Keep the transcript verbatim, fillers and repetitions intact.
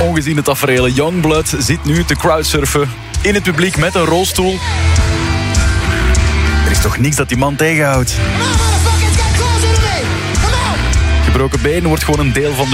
ongeziene taferelen. Youngblood zit nu te crowdsurfen in het publiek met een rolstoel. Er is toch niks dat die man tegenhoudt. Gebroken been wordt gewoon een deel van de